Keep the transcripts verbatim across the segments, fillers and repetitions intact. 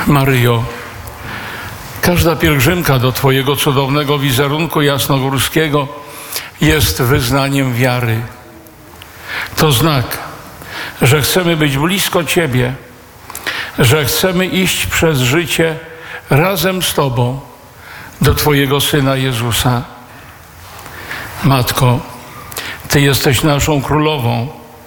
Maryjo, każda pielgrzymka do Twojego cudownego wizerunku jasnogórskiego jest wyznaniem wiary. To znak, że chcemy być blisko Ciebie, że chcemy iść przez życie razem z Tobą do Twojego Syna Jezusa. Matko, Ty jesteś naszą królową,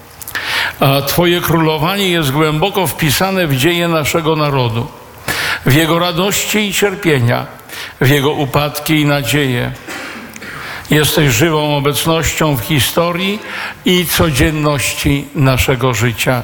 a Twoje królowanie jest głęboko wpisane w dzieje naszego narodu, w jego radości i cierpienia, w jego upadki i nadzieje. Jesteś żywą obecnością w historii i codzienności naszego życia.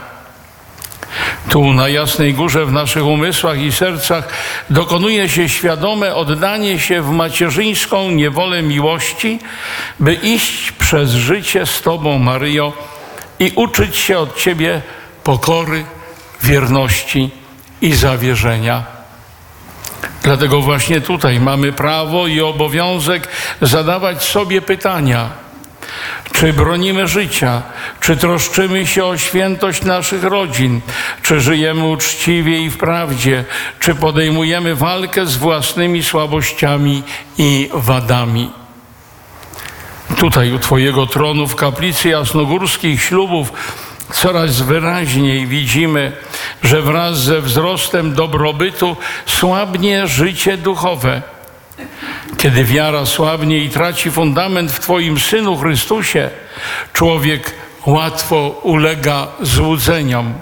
Tu na Jasnej Górze w naszych umysłach i sercach dokonuje się świadome oddanie się w macierzyńską niewolę miłości, by iść przez życie z Tobą, Maryjo, i uczyć się od Ciebie pokory, wierności i zawierzenia. Dlatego właśnie tutaj mamy prawo i obowiązek zadawać sobie pytania. Czy bronimy życia? Czy troszczymy się o świętość naszych rodzin? Czy żyjemy uczciwie i w prawdzie? Czy podejmujemy walkę z własnymi słabościami i wadami? Tutaj u Twojego tronu w kaplicy jasnogórskich ślubów coraz wyraźniej widzimy, że wraz ze wzrostem dobrobytu słabnie życie duchowe. Kiedy wiara słabnie i traci fundament w Twoim Synu Chrystusie, człowiek łatwo ulega złudzeniom,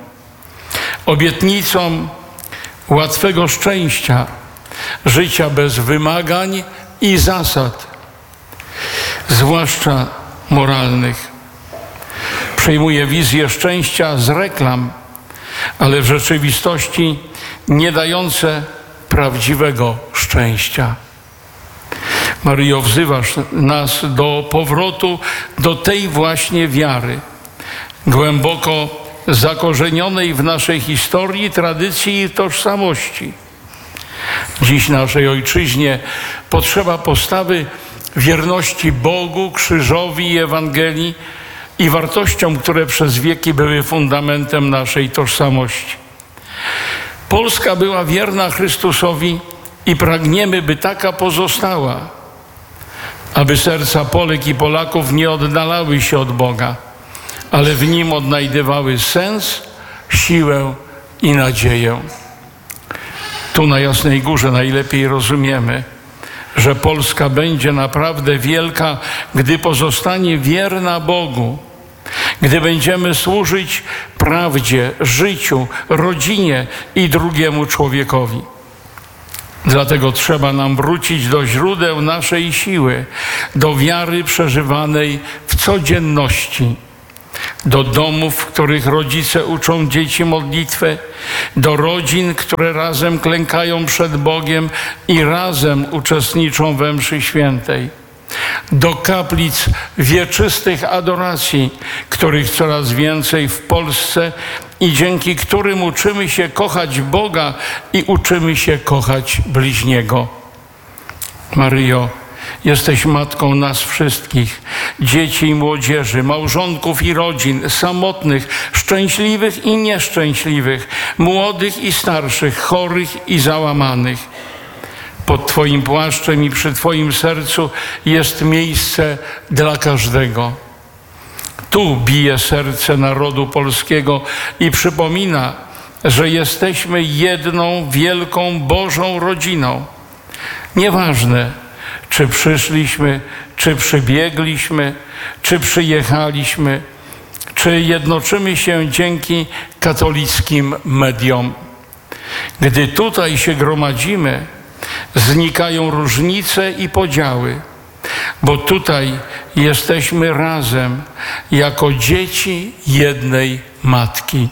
obietnicom łatwego szczęścia, życia bez wymagań i zasad, zwłaszcza moralnych. Przyjmuje wizję szczęścia z reklam, ale w rzeczywistości nie dające prawdziwego szczęścia. Maryjo, wzywasz nas do powrotu do tej właśnie wiary, głęboko zakorzenionej w naszej historii, tradycji i tożsamości. Dziś naszej Ojczyźnie potrzeba postawy wierności Bogu, krzyżowi i Ewangelii i wartościom, które przez wieki były fundamentem naszej tożsamości. Polska była wierna Chrystusowi i pragniemy, by taka pozostała, aby serca Polek i Polaków nie oddalały się od Boga, ale w Nim odnajdywały sens, siłę i nadzieję. Tu na Jasnej Górze najlepiej rozumiemy, że Polska będzie naprawdę wielka, gdy pozostanie wierna Bogu, gdy będziemy służyć prawdzie, życiu, rodzinie i drugiemu człowiekowi. Dlatego trzeba nam wrócić do źródeł naszej siły, do wiary przeżywanej w codzienności, do domów, w których rodzice uczą dzieci modlitwę, do rodzin, które razem klękają przed Bogiem i razem uczestniczą we mszy świętej, do kaplic wieczystych adoracji, których coraz więcej w Polsce i dzięki którym uczymy się kochać Boga i uczymy się kochać bliźniego. Maryjo, jesteś matką nas wszystkich, dzieci i młodzieży, małżonków i rodzin, samotnych, szczęśliwych i nieszczęśliwych, młodych i starszych, chorych i załamanych. Pod Twoim płaszczem i przy Twoim sercu jest miejsce dla każdego. Tu bije serce narodu polskiego i przypomina, że jesteśmy jedną wielką Bożą rodziną. Nieważne, czy przyszliśmy, czy przybiegliśmy, czy przyjechaliśmy, czy jednoczymy się dzięki katolickim mediom. Gdy tutaj się gromadzimy, znikają różnice i podziały, bo tutaj jesteśmy razem jako dzieci jednej matki.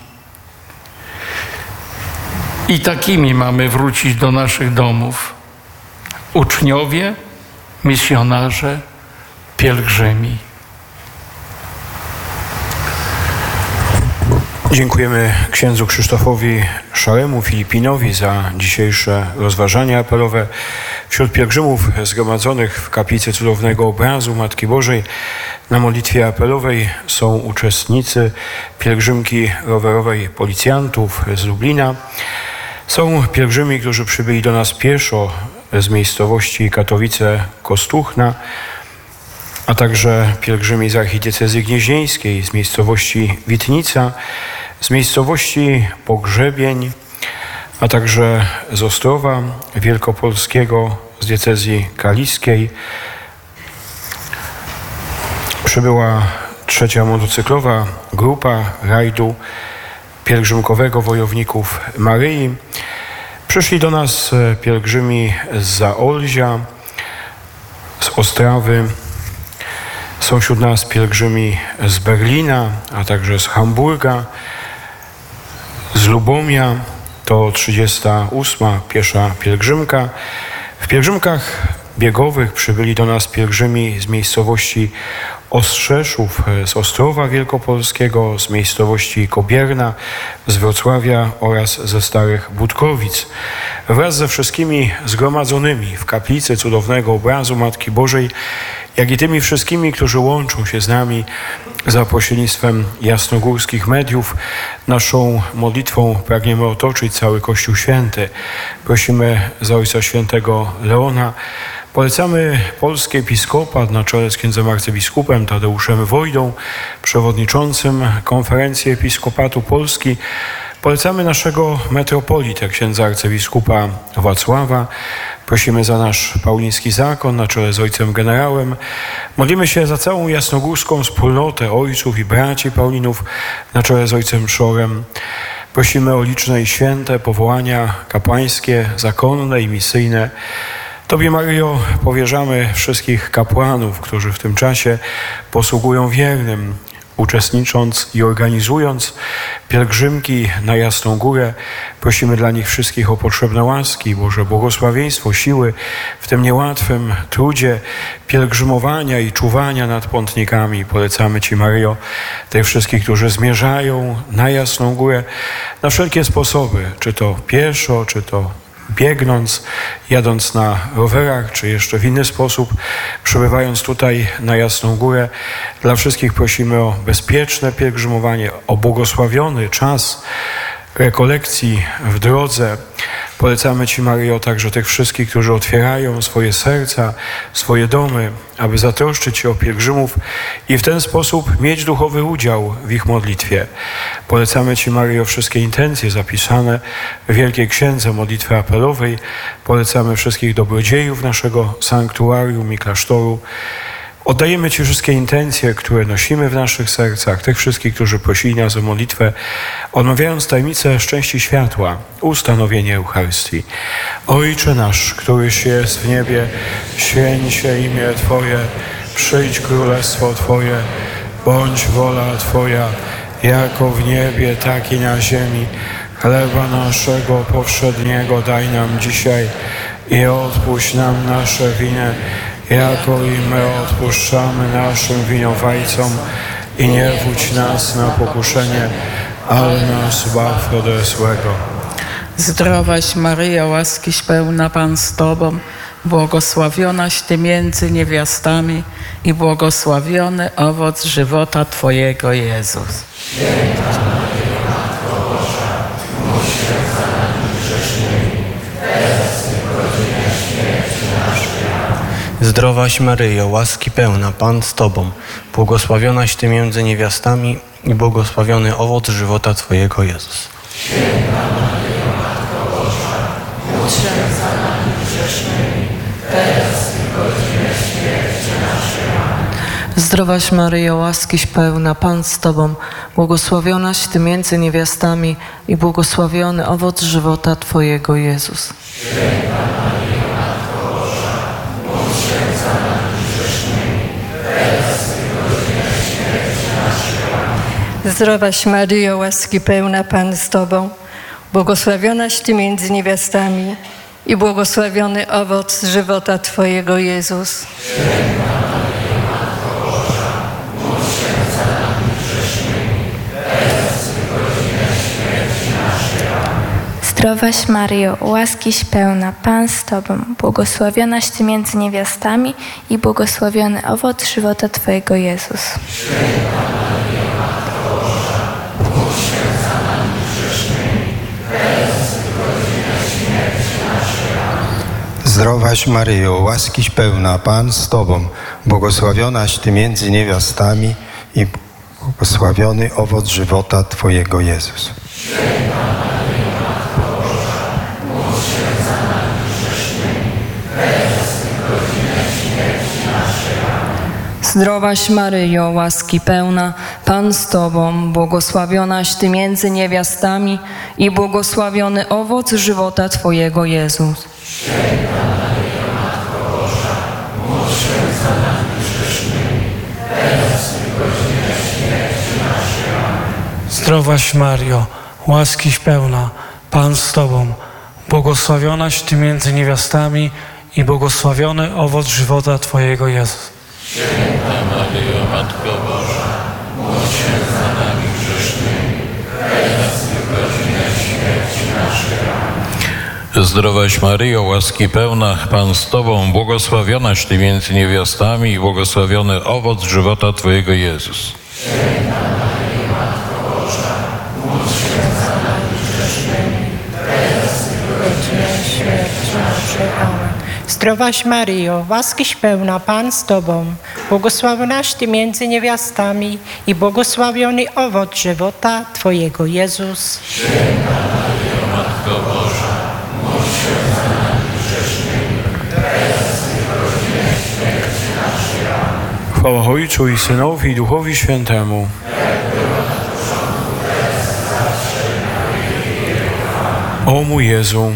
I takimi mamy wrócić do naszych domów. Uczniowie, misjonarze, pielgrzymi. Dziękujemy księdzu Krzysztofowi Szaremu Filipinowi za dzisiejsze rozważania apelowe. Wśród pielgrzymów zgromadzonych w kaplicy cudownego obrazu Matki Bożej na modlitwie apelowej są uczestnicy pielgrzymki rowerowej policjantów z Lublina. Są pielgrzymi, którzy przybyli do nas pieszo z miejscowości Katowice-Kostuchna, a także pielgrzymi z archidiecezji gnieźnieńskiej, z miejscowości Witnica, z miejscowości Pogrzebień, a także z Ostrowa Wielkopolskiego, z diecezji kaliskiej. Przybyła trzecia motocyklowa grupa rajdu pielgrzymkowego Wojowników Maryi. Przyszli do nas pielgrzymi z Zaolzia, z Ostrawy. Są wśród nas pielgrzymi z Berlina, a także z Hamburga, z Lubomia. To trzydziesta ósma piesza pielgrzymka. W pielgrzymkach biegowych przybyli do nas pielgrzymi z miejscowości Ostrzeszów, z Ostrowa Wielkopolskiego, z miejscowości Kobierna, z Wrocławia oraz ze Starych Budkowic. Wraz ze wszystkimi zgromadzonymi w kaplicy cudownego obrazu Matki Bożej, jak i tymi wszystkimi, którzy łączą się z nami za pośrednictwem jasnogórskich mediów, naszą modlitwą pragniemy otoczyć cały Kościół Święty. Prosimy za Ojca Świętego Leona. Polecamy polski episkopat na czele z księdzem arcybiskupem Tadeuszem Wojdą, przewodniczącym Konferencji Episkopatu Polski. Polecamy naszego metropolitę, księdza arcybiskupa Wacława. Prosimy za nasz pauliński zakon na czele z ojcem generałem. Modlimy się za całą jasnogórską wspólnotę ojców i braci Paulinów na czele z ojcem Szorem. Prosimy o liczne i święte powołania kapłańskie, zakonne i misyjne. Tobie, Maryjo, powierzamy wszystkich kapłanów, którzy w tym czasie posługują wiernym, uczestnicząc i organizując pielgrzymki na Jasną Górę. Prosimy dla nich wszystkich o potrzebne łaski, Boże błogosławieństwo, siły w tym niełatwym trudzie pielgrzymowania i czuwania nad pątnikami. Polecamy Ci, Maryjo, tych wszystkich, którzy zmierzają na Jasną Górę na wszelkie sposoby, czy to pieszo, czy to biegnąc, jadąc na rowerach, czy jeszcze w inny sposób, przebywając tutaj na Jasną Górę. Dla wszystkich prosimy o bezpieczne pielgrzymowanie, o błogosławiony czas rekolekcji w drodze. Polecamy Ci, Maryjo, także tych wszystkich, którzy otwierają swoje serca, swoje domy, aby zatroszczyć się o pielgrzymów i w ten sposób mieć duchowy udział w ich modlitwie. Polecamy Ci, Maryjo, wszystkie intencje zapisane w Wielkiej Księdze Modlitwy Apelowej. Polecamy wszystkich dobrodziejów naszego sanktuarium i klasztoru. Oddajemy Ci wszystkie intencje, które nosimy w naszych sercach, tych wszystkich, którzy prosili nas o modlitwę, odmawiając tajemnicę szczęści światła, ustanowienie Eucharystii. Ojcze nasz, któryś jest w niebie, święć się imię Twoje, przyjdź królestwo Twoje, bądź wola Twoja, jako w niebie, tak i na ziemi. Chleba naszego powszedniego daj nam dzisiaj i odpuść nam nasze winy, jako i my odpuszczamy naszym winowajcom, i nie wódź nas na pokuszenie, ale nas zbaw ode złego. Zdrowaś Maryjo, łaskiś pełna, Pan z Tobą, błogosławionaś Ty między niewiastami i błogosławiony owoc żywota Twojego, Jezus. Święta Maryjo, Matko Boża, módl się za nami grzesznymi, teraz i w godzinę śmierci naszej. Zdrowaś Maryjo, łaski pełna, Pan z Tobą, błogosławionaś Ty między niewiastami i błogosławiony owoc żywota Twojego, Jezus. Święta Maryjo, Matko Boża, módl się za nami grzesznymi, teraz i w godzinę śmierci naszej. Zdrowaś Maryjo, łaskiś pełna, Pan z Tobą, błogosławionaś Ty między niewiastami i błogosławiony owoc żywota Twojego, Jezus. Święta Maryjo, Matko Boża, módl się za nami grzesznymi, teraz i w godzinę śmierci naszej. Zdrowaś Maryjo, łaski pełna, Pan z Tobą, błogosławionaś Ty między niewiastami i błogosławiony owoc żywota Twojego, Jezus. Święta Maryjo, Matko Boża, módl się za nami grzesznymi, teraz i w godzinę śmierci naszej. Zdrowaś Maryjo, łaskiś pełna, Pan z Tobą, błogosławionaś Ty między niewiastami i błogosławiony owoc żywota Twojego, Jezus. Święta Maryjo, Matko Boża, módl się za nami grzesznymi, teraz i w godzinę Zdrowaś Maryjo, łaskiś pełna, Pan z Tobą, błogosławionaś Ty między niewiastami i błogosławiony owoc żywota Twojego Jezus. Zdrowaś Maryjo, łaski pełna, Pan z Tobą, błogosławionaś Ty między niewiastami i błogosławiony owoc żywota Twojego Jezus. Święta Maryjo, Matko Boża, módl się za nami grzesznymi, teraz i w godzinę śmierci naszej. Amen. Zdrowaś Maryjo, łaskiś pełna, Pan z Tobą, błogosławionaś Ty między niewiastami i błogosławiony owoc żywota Twojego Jezus. Święta Maryjo, Matko Boża, módl się za nami grzesznymi, teraz i w godzinę śmierci naszej. Amen. Zdrowaś Maryjo, łaski pełna, Pan z Tobą, błogosławionaś Ty między niewiastami i błogosławiony owoc żywota Twojego Jezus. Święta Maryjo, Matko Boża, módl się za nami grzesznymi, teraz i w godzinę śmierci naszej. Amen. Zdrowaś Maryjo, łaskiś pełna, Pan z Tobą, błogosławionaś Ty między niewiastami i błogosławiony owoc żywota Twojego Jezus. Święta Maryjo, Matko Boża, módl się za nami grzesznymi, teraz i w godzinę śmierci naszej. Amen. Chwała Ojcu i Synowi i Duchowi Świętemu. O mój Jezu,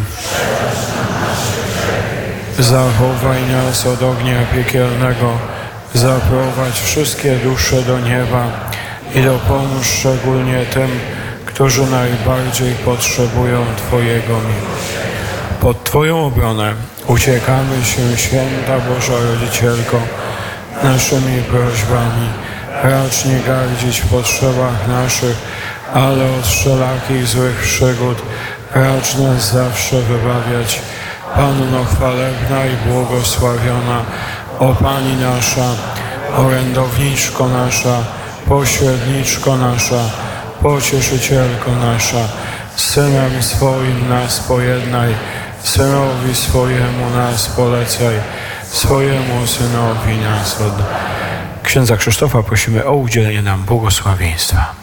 zachowaj nas od ognia piekielnego, zaprowadź wszystkie dusze do nieba i dopomóż szczególnie tym, którzy najbardziej potrzebują Twojego miłosierdzia. Pod Twoją obronę uciekamy się, Święta Boża Rodzicielko, naszymi prośbami. Racz nie gardzić w potrzebach naszych, ale od wszelakich złych przygód racz nas zawsze wybawiać. Panno chwalebna i błogosławiona, o Pani nasza, orędowniczko nasza, pośredniczko nasza, pocieszycielko nasza, z Synem swoim nas pojednaj, Synowi swojemu nas polecaj, swojemu Synowi nas oddaj. Księdza Krzysztofa prosimy o udzielenie nam błogosławieństwa.